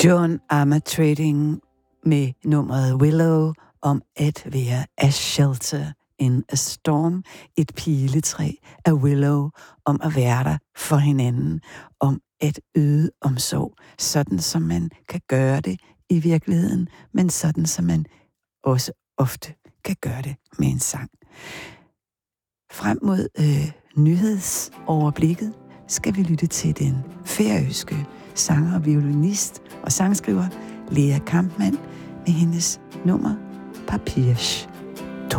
John Armatrading med nummeret Willow om at være a shelter in a storm, et piletræ af Willow, om at være der for hinanden, om at yde omsorg, sådan som man kan gøre det i virkeligheden, men sådan som man også ofte kan gøre det med en sang. Frem mod nyhedsoverblikket skal vi lytte til den færøske sanger, violinist og sangskriver Lea Kampmann med hendes nummer Papirs.